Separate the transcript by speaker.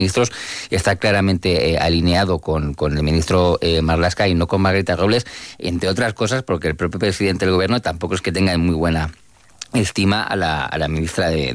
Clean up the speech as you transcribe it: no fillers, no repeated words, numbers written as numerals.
Speaker 1: ministros está claramente alineado con el ministro Marlaska y no con Margarita Robles, entre otras cosas porque el propio presidente del gobierno tampoco es que tenga muy buena estima a la ministra de